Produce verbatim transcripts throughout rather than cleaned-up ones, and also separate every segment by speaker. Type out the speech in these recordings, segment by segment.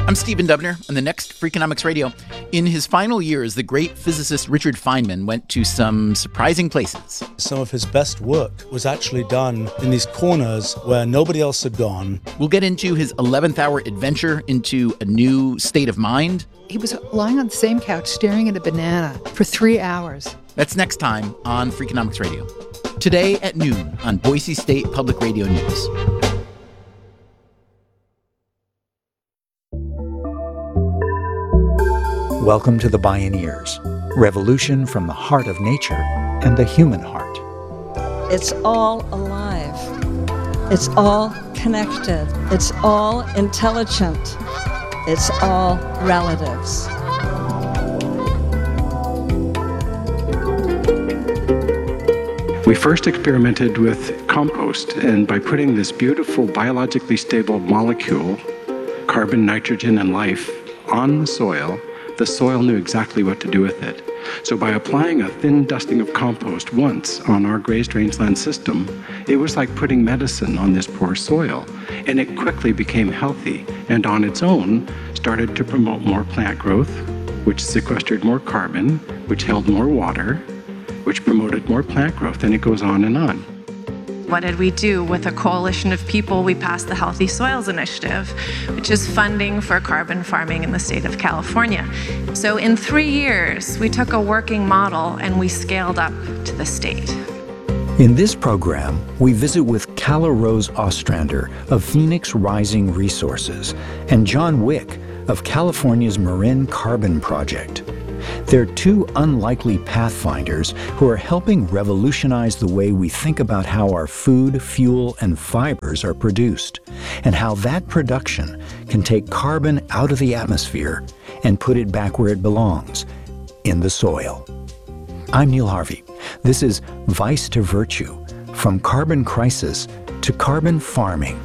Speaker 1: I'm Stephen Dubner, on the next Freakonomics Radio. In his final years, the great physicist Richard Feynman went to some surprising places.
Speaker 2: Some of his best work was actually done in these corners where nobody else had gone.
Speaker 1: We'll get into his eleventh hour adventure into a new state of mind.
Speaker 3: He was lying on the same couch staring at a banana for three hours.
Speaker 1: That's next time on Freakonomics Radio. Today at noon on Boise State Public Radio News.
Speaker 4: Welcome to the Bioneers, revolution from the heart of nature and the human heart.
Speaker 5: It's all alive. It's all connected. It's all intelligent. It's all relatives.
Speaker 6: We first experimented with compost, and by putting this beautiful biologically stable molecule, carbon, nitrogen, and life, on the soil, the soil knew exactly what to do with it. So by applying a thin dusting of compost once on our grazed rangeland system, it was like putting medicine on this poor soil, and it quickly became healthy, and on its own started to promote more plant growth, which sequestered more carbon, which held more water, which promoted more plant growth, and it goes on and on.
Speaker 7: What did we do? With a coalition of people, we passed the Healthy Soils Initiative, which is funding for carbon farming in the state of California. So in three years, we took a working model and we scaled up to the state.
Speaker 4: In this program, we visit with Calla Rose Ostrander of Phoenix Rising Resources and John Wick of California's Marin Carbon Project. They're two unlikely pathfinders who are helping revolutionize the way we think about how our food, fuel, and fibers are produced, and how that production can take carbon out of the atmosphere and put it back where it belongs, in the soil. I'm Neil Harvey. This is Vice to Virtue, from carbon crisis to carbon farming.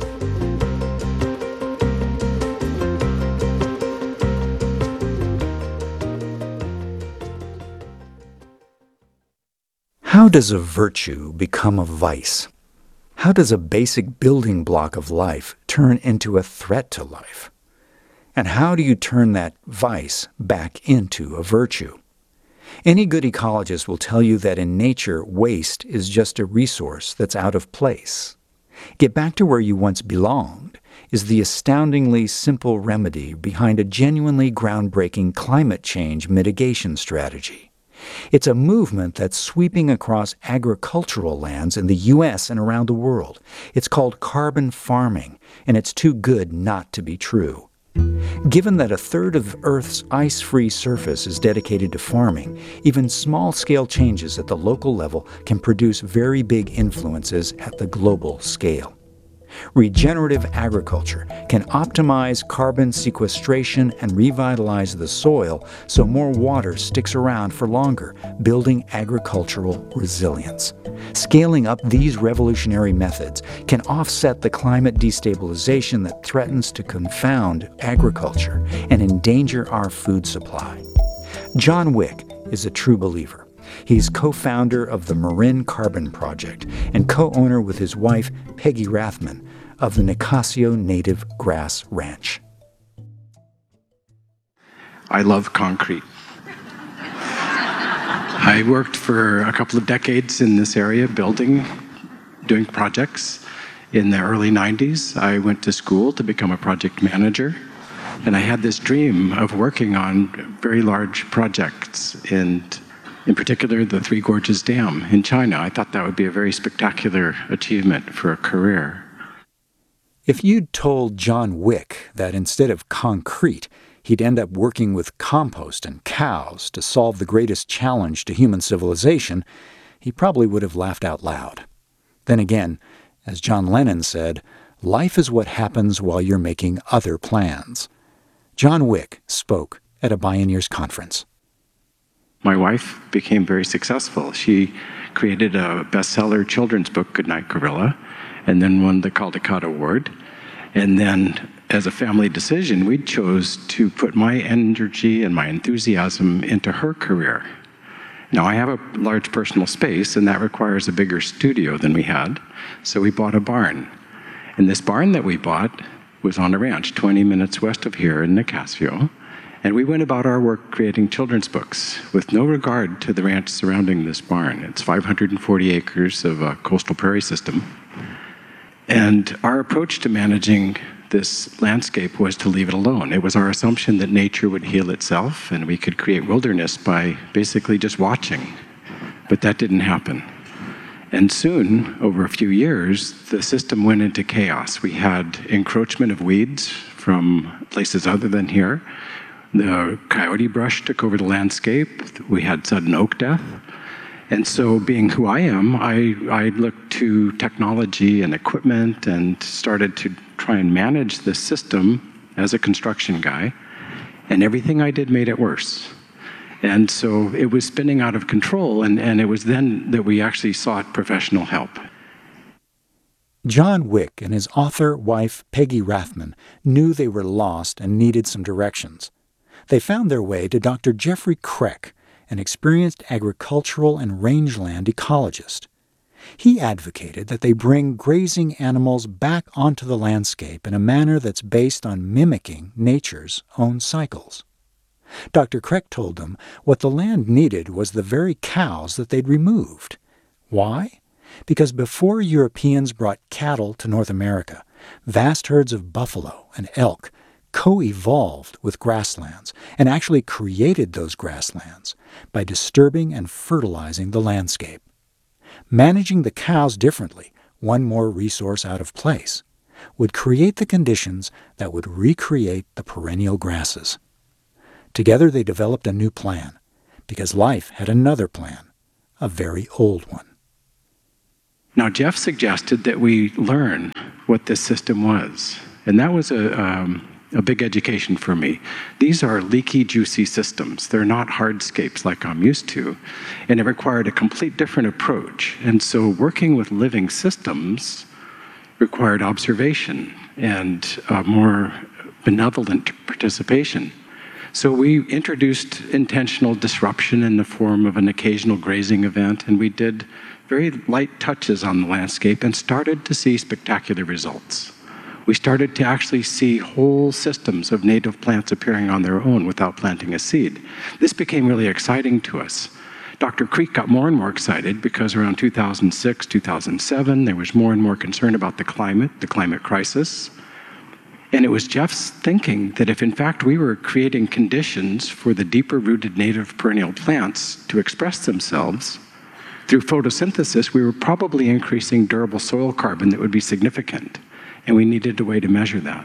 Speaker 4: How does a virtue become a vice? How does a basic building block of life turn into a threat to life? And how do you turn that vice back into a virtue? Any good ecologist will tell you that in nature, waste is just a resource that's out of place. Get back to where you once belonged is the astoundingly simple remedy behind a genuinely groundbreaking climate change mitigation strategy. It's a movement that's sweeping across agricultural lands in the U S and around the world. It's called carbon farming, and it's too good not to be true. Given that a third of Earth's ice-free surface is dedicated to farming, even small-scale changes at the local level can produce very big influences at the global scale. Regenerative agriculture can optimize carbon sequestration and revitalize the soil so more water sticks around for longer, building agricultural resilience. Scaling up these revolutionary methods can offset the climate destabilization that threatens to confound agriculture and endanger our food supply. John Wick is a true believer. He's co-founder of the Marin Carbon Project and co-owner with his wife, Peggy Rathman, of the Nicasio Native Grass Ranch.
Speaker 6: I love concrete. I worked for a couple of decades in this area, building, doing projects. In the early nineties, I went to school to become a project manager, and I had this dream of working on very large projects, and in particular, the Three Gorges Dam in China. I thought that would be a very spectacular achievement for a career.
Speaker 4: If you'd told John Wick that instead of concrete, he'd end up working with compost and cows to solve the greatest challenge to human civilization, he probably would have laughed out loud. Then again, as John Lennon said, life is what happens while you're making other plans. John Wick spoke at a Bioneers conference.
Speaker 6: My wife became very successful. She created a bestseller children's book, Goodnight Gorilla, and then won the Caldecott Award. And then, as a family decision, we chose to put my energy and my enthusiasm into her career. Now, I have a large personal space, and that requires a bigger studio than we had, so we bought a barn. And this barn that we bought was on a ranch twenty minutes west of here in Nicasio. And we went about our work creating children's books with no regard to the ranch surrounding this barn. It's five hundred forty acres of a coastal prairie system. And our approach to managing this landscape was to leave it alone. It was our assumption that nature would heal itself and we could create wilderness by basically just watching. But that didn't happen. And soon, over a few years, the system went into chaos. We had encroachment of weeds from places other than here. The coyote brush took over the landscape. We had sudden oak death. And so, being who I am, I, I looked to technology and equipment and started to try and manage this system as a construction guy. And everything I did made it worse. And so it was spinning out of control, and, and it was then that we actually sought professional help.
Speaker 4: John Wick and his author wife, Peggy Rathman, knew they were lost and needed some directions. They found their way to Doctor Jeffrey Kreck, an experienced agricultural and rangeland ecologist. He advocated that they bring grazing animals back onto the landscape in a manner that's based on mimicking nature's own cycles. Doctor Kreck told them what the land needed was the very cows that they'd removed. Why? Because before Europeans brought cattle to North America, vast herds of buffalo and elk co-evolved with grasslands and actually created those grasslands by disturbing and fertilizing the landscape. Managing the cows differently, one more resource out of place, would create the conditions that would recreate the perennial grasses. Together they developed a new plan, because life had another plan, a very old one.
Speaker 6: Now, Jeff suggested that we learn what this system was, and that was a, um, a big education for me. These are leaky, juicy systems. They're not hardscapes like I'm used to, and it required a complete different approach. And so working with living systems required observation and uh, more benevolent participation. So we introduced intentional disruption in the form of an occasional grazing event, and we did very light touches on the landscape and started to see spectacular results. We started to actually see whole systems of native plants appearing on their own without planting a seed. This became really exciting to us. Doctor Creek got more and more excited because around two thousand six, two thousand seven, there was more and more concern about the climate, the climate crisis. And it was Jeff's thinking that if in fact we were creating conditions for the deeper rooted native perennial plants to express themselves through photosynthesis, we were probably increasing durable soil carbon that would be significant. And we needed a way to measure that.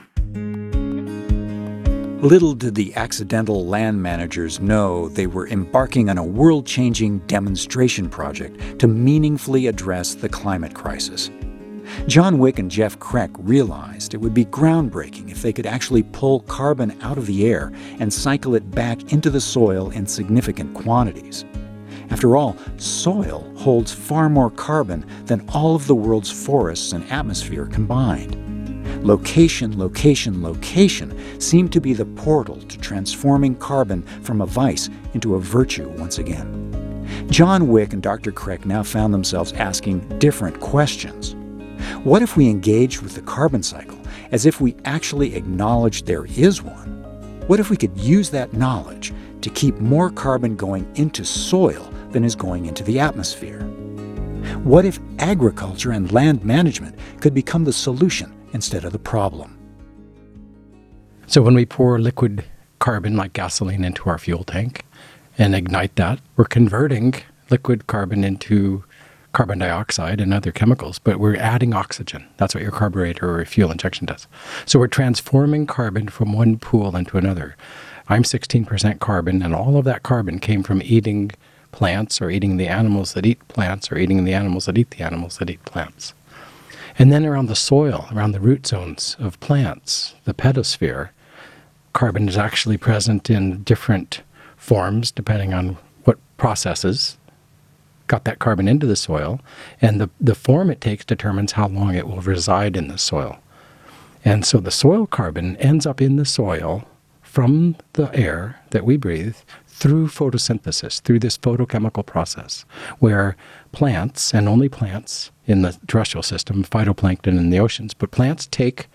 Speaker 4: Little did the accidental land managers know they were embarking on a world-changing demonstration project to meaningfully address the climate crisis. John Wick and Jeff Kreck realized it would be groundbreaking if they could actually pull carbon out of the air and cycle it back into the soil in significant quantities. After all, soil holds far more carbon than all of the world's forests and atmosphere combined. Location, location, location seemed to be the portal to transforming carbon from a vice into a virtue once again. John Wick and Doctor Kreck now found themselves asking different questions. What if we engaged with the carbon cycle as if we actually acknowledged there is one? What if we could use that knowledge to keep more carbon going into soil than is going into the atmosphere? What if agriculture and land management could become the solution instead of the problem?
Speaker 8: So when we pour liquid carbon like gasoline into our fuel tank and ignite that, we're converting liquid carbon into carbon dioxide and other chemicals, but we're adding oxygen. That's what your carburetor or fuel injection does. So we're transforming carbon from one pool into another. I'm sixteen percent carbon, and all of that carbon came from eating plants or eating the animals that eat plants or eating the animals that eat the animals that eat plants. And then around the soil, around the root zones of plants, the pedosphere, carbon is actually present in different forms depending on what processes got that carbon into the soil, and the, the form it takes determines how long it will reside in the soil. And so the soil carbon ends up in the soil from the air that we breathe through photosynthesis, through this photochemical process, where plants, and only plants in the terrestrial system, phytoplankton in the oceans, but plants take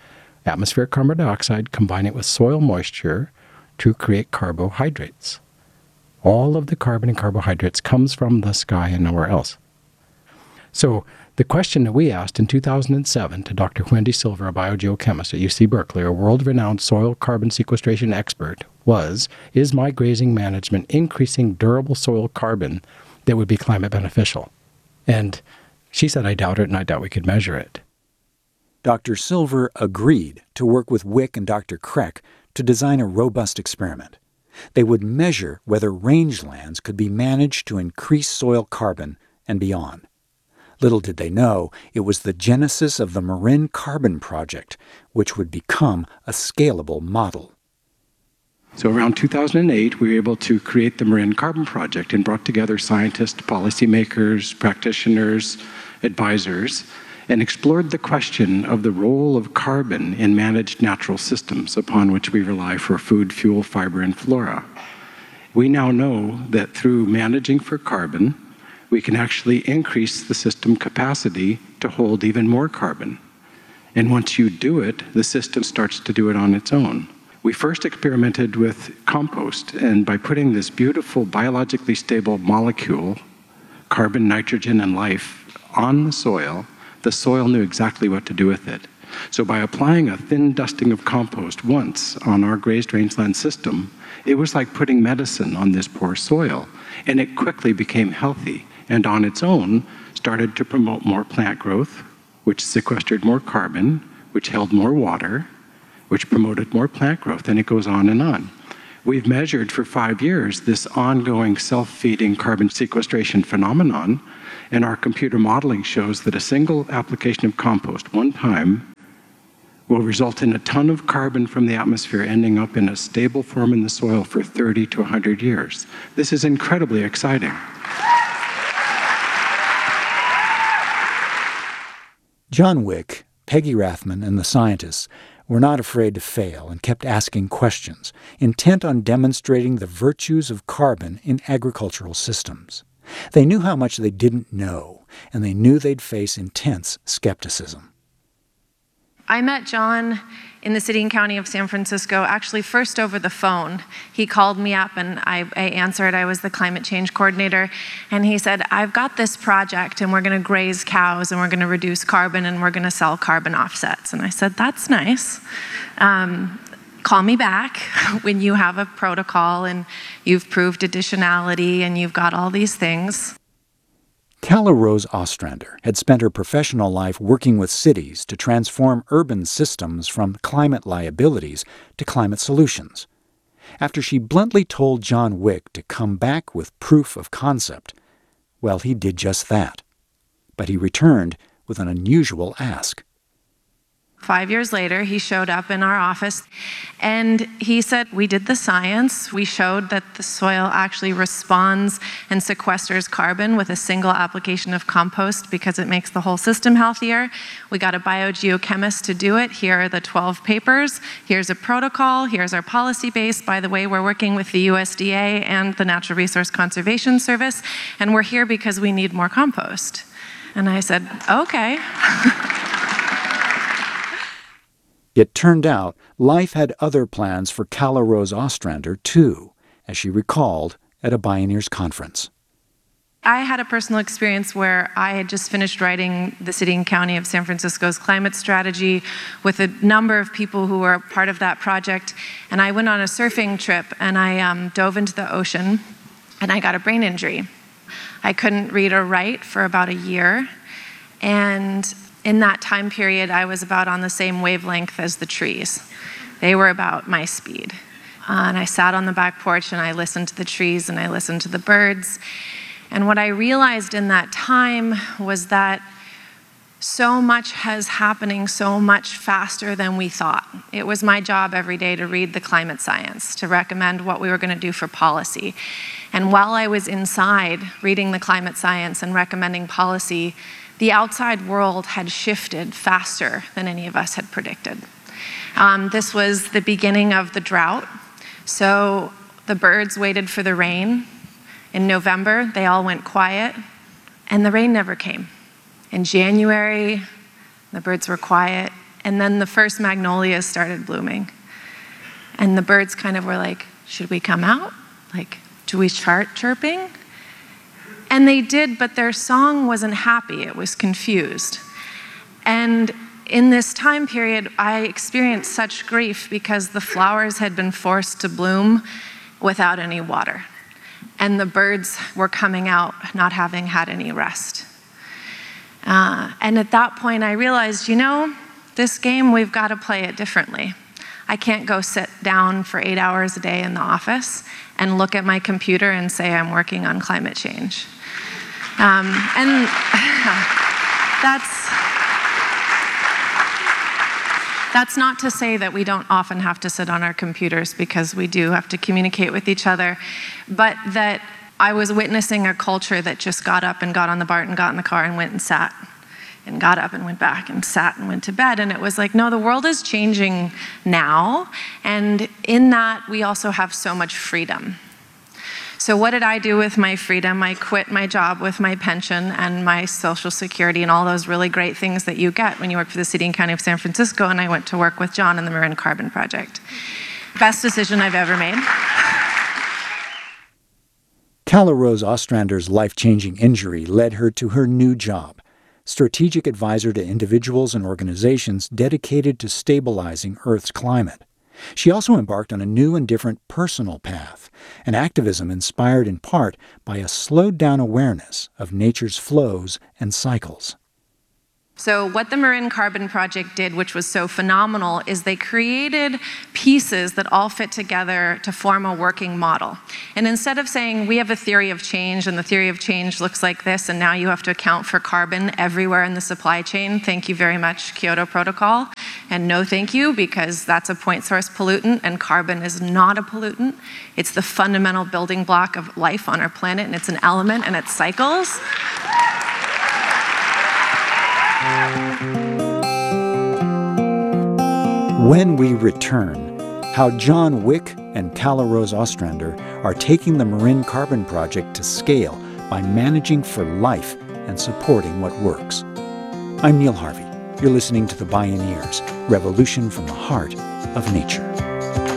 Speaker 8: atmospheric carbon dioxide, combine it with soil moisture to create carbohydrates. All of the carbon and carbohydrates comes from the sky and nowhere else. So the question that we asked in two thousand seven to Doctor Wendy Silver, a biogeochemist at U C Berkeley, a world-renowned soil carbon sequestration expert, was, is my grazing management increasing durable soil carbon that would be climate beneficial? And she said, I doubt it, and I doubt we could measure it.
Speaker 4: Doctor Silver agreed to work with Wick and Doctor Kreck to design a robust experiment. They would measure whether rangelands could be managed to increase soil carbon and beyond. Little did they know, it was the genesis of the Marin Carbon Project, which would become a scalable model.
Speaker 6: So around two thousand eight, we were able to create the Marin Carbon Project and brought together scientists, policymakers, practitioners, advisors, and explored the question of the role of carbon in managed natural systems upon which we rely for food, fuel, fiber, and flora. We now know that through managing for carbon, we can actually increase the system capacity to hold even more carbon. And once you do it, the system starts to do it on its own. We first experimented with compost, and by putting this beautiful biologically stable molecule, carbon, nitrogen, and life, on the soil, the soil knew exactly what to do with it. So by applying a thin dusting of compost once on our grazed rangeland system, it was like putting medicine on this poor soil, and it quickly became healthy, and on its own started to promote more plant growth, which sequestered more carbon, which held more water, which promoted more plant growth, and it goes on and on. We've measured for five years this ongoing self-feeding carbon sequestration phenomenon, and our computer modeling shows that a single application of compost one time will result in a ton of carbon from the atmosphere ending up in a stable form in the soil for thirty to one hundred years. This is incredibly exciting.
Speaker 4: John Wick, Peggy Rathman, and the scientists were not afraid to fail and kept asking questions, intent on demonstrating the virtues of carbon in agricultural systems. They knew how much they didn't know, and they knew they'd face intense skepticism.
Speaker 7: I met John in the city and county of San Francisco, actually first over the phone. He called me up and I, I answered. I was the climate change coordinator. And he said, I've got this project and we're going to graze cows and we're going to reduce carbon and we're going to sell carbon offsets. And I said, that's nice. Um, call me back when you have a protocol and you've proved additionality and you've got all these things.
Speaker 4: Calla Rose Ostrander had spent her professional life working with cities to transform urban systems from climate liabilities to climate solutions. After she bluntly told John Wick to come back with proof of concept, well, he did just that. But he returned with an unusual ask.
Speaker 7: Five years later, he showed up in our office and he said, we did the science. We showed that the soil actually responds and sequesters carbon with a single application of compost because it makes the whole system healthier. We got a biogeochemist to do it. Here are the twelve papers. Here's a protocol. Here's our policy base. By the way, we're working with the U S D A and the Natural Resource Conservation Service, and we're here because we need more compost. And I said, okay.
Speaker 4: It turned out life had other plans for Calla Rose Ostrander, too, as she recalled at a Bioneers conference.
Speaker 7: I had a personal experience where I had just finished writing the city and county of San Francisco's climate strategy with a number of people who were part of that project. And I went on a surfing trip and I um, dove into the ocean and I got a brain injury. I couldn't read or write for about a year. And in that time period, I was about on the same wavelength as the trees. They were about my speed. Uh, and I sat on the back porch and I listened to the trees and I listened to the birds. And what I realized in that time was that so much has happening so much faster than we thought. It was my job every day to read the climate science, to recommend what we were going to do for policy. And while I was inside reading the climate science and recommending policy, the outside world had shifted faster than any of us had predicted. Um, this was the beginning of the drought. So the birds waited for the rain. In November, they all went quiet, and the rain never came. In January, the birds were quiet, And then the first magnolias started blooming. And the birds kind of were like, should we come out? Like, do we start chirping? And they did, but their song wasn't happy. It was confused. And in this time period, I experienced such grief because the flowers had been forced to bloom without any water. And the birds were coming out not having had any rest. Uh, and at that point, I realized, you know, this game, we've got to play it differently. I can't go sit down for eight hours a day in the office and look at my computer and say I'm working on climate change. Um, and that's, that's not to say that we don't often have to sit on our computers, because we do have to communicate with each other, but that I was witnessing a culture that just got up and got on the BART and got in the car and went and sat, and got up and went back and sat and went to bed. And it was like, no, the world is changing now. And in that, we also have so much freedom. So what did I do with my freedom? I quit my job with my pension and my Social Security and all those really great things that you get when you work for the City and County of San Francisco, and I went to work with John in the Marin Carbon Project. Best decision I've ever made.
Speaker 4: Calla Rose Ostrander's life-changing injury led her to her new job, strategic advisor to individuals and organizations dedicated to stabilizing Earth's climate. She also embarked on a new and different personal path, an activism inspired in part by a slowed-down awareness of nature's flows and cycles.
Speaker 7: So what the Marin Carbon Project did, which was so phenomenal, is they created pieces that all fit together to form a working model. And instead of saying, we have a theory of change, and the theory of change looks like this, and now you have to account for carbon everywhere in the supply chain, thank you very much, Kyoto Protocol, and no thank you, because that's a point source pollutant, and carbon is not a pollutant. It's the fundamental building block of life on our planet, and it's an element, and it cycles.
Speaker 4: When we return, how John Wick and Calla Rose Ostrander are taking the Marin Carbon Project to scale by managing for life and supporting what works. I'm Neil Harvey. You're listening to The Bioneers, Revolution from the Heart of Nature.